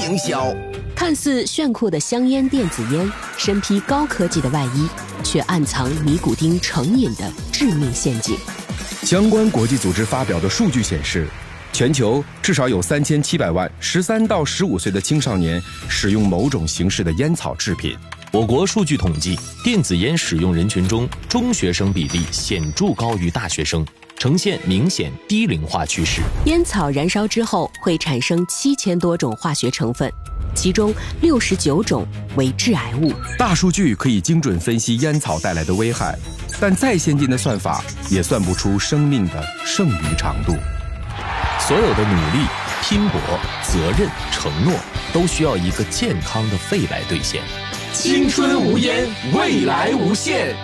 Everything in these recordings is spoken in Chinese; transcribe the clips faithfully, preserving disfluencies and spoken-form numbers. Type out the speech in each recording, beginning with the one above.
营销。 看似炫酷的香烟电子烟，身披高科技的外衣，却暗藏尼古丁成瘾的致命陷阱。 相关国际组织发表的数据显示，全球至少有三千七百万十三到十五岁的青少年使用某种形式的烟草制品。 我国数据统计，电子烟使用人群中，中学生比例显著高于大学生，呈现明显低龄化趋势。 烟草燃烧之后会产生七千多种化学成分，其中六十九种为致癌物。 大数据可以精准分析烟草带来的危害，但再先进的算法也算不出生命的剩余长度。 所有的努力、拼搏、责任、承诺，都需要一个健康的肺来兑现。 青春无烟，未来无限。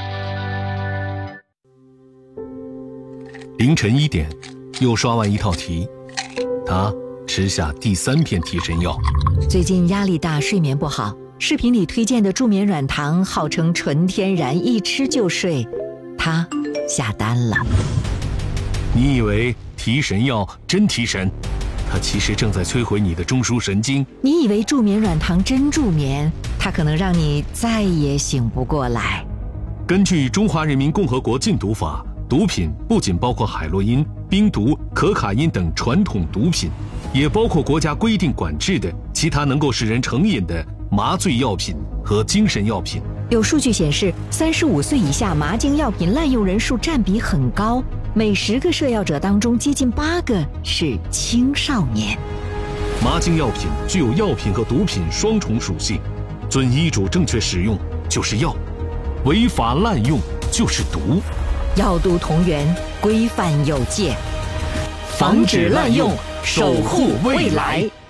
凌晨一点，又刷完一套题，他吃下第三片提神药。 最近压力大，睡眠不好，视频里推荐的助眠软糖号称纯天然，一吃就睡，他下单了。 你以为提神药真提神，它其实正在摧毁你的中枢神经。 你以为助眠软糖真助眠，它可能让你再也醒不过来。 根据《中华人民共和国禁毒法》，毒品不仅包括海洛因、冰毒、可卡因等传统毒品，也包括国家规定管制的其他能够使人成瘾的麻醉药品和精神药品。 有数据显示，三十五岁以下麻精药品滥用人数占比很高，每十个摄药者当中，接近八个是青少年。 麻精药品具有药品和毒品双重属性，遵医嘱正确使用就是药，违法滥用就是毒。 药毒同源，规范有界， 防止滥用，守护未来。